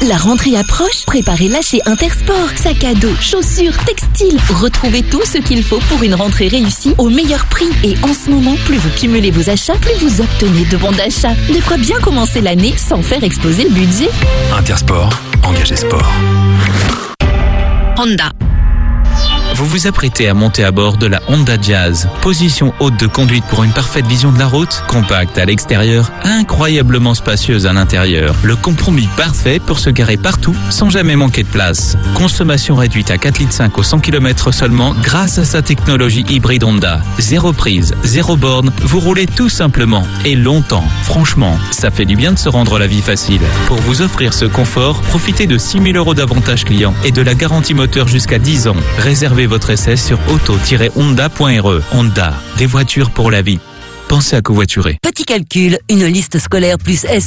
La rentrée approche, préparez-la chez Intersport. Sac à dos, chaussures, textiles. Retrouvez tout ce qu'il faut pour une rentrée réussie au meilleur prix. Et en ce moment, plus vous cumulez vos achats, plus vous obtenez de bons d'achat. De quoi bien commencer l'année sans faire exploser le budget. Intersport, engagé sport. Honda. Vous vous apprêtez à monter à bord de la Honda Jazz. Position haute de conduite pour une parfaite vision de la route, compacte à l'extérieur, incroyablement spacieuse à l'intérieur. Le compromis parfait pour se garer partout sans jamais manquer de place. Consommation réduite à 4,5 litres au 100 km seulement grâce à sa technologie hybride Honda. Zéro prise, zéro borne, vous roulez tout simplement et longtemps. Franchement, ça fait du bien de se rendre la vie facile. Pour vous offrir ce confort, profitez de 6 000 € d'avantages clients et de la garantie moteur jusqu'à 10 ans. Réservez votre essai sur auto-honda.re. Honda, des voitures pour la vie. Pensez à covoiturer. Petit calcul, une liste scolaire plus